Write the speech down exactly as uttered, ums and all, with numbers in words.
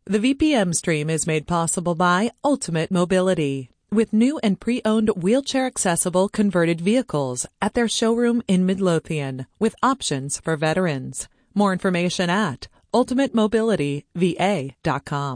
The V P M stream is made possible by Ultimate Mobility, with new and pre-owned wheelchair-accessible converted vehicles at their showroom in Midlothian, with options for veterans. More information at ultimate mobility v a dot com.